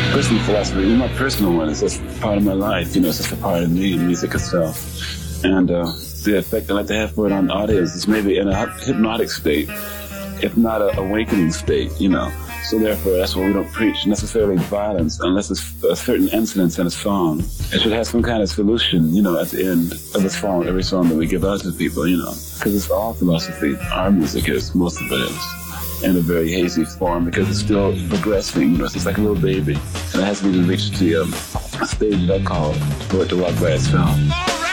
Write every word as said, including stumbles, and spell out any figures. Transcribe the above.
personal philosophy, my personal one, is just part of my life. You know, it's just a part of me, music itself. And uh, the effect I like to have for it on the audience is maybe in a hypnotic state, if not an awakening state, you know. So therefore, that's why we don't preach necessarily violence unless it's a certain incident in a song. It should have some kind of solution, you know, at the end of a song, every song that we give out to people, you know. Because it's all philosophy. Our music is, most of it is, in a very hazy form because it's still progressing, you know. It's just like a little baby. And it hasn't even reached the um, stage that I call for it to walk by itself.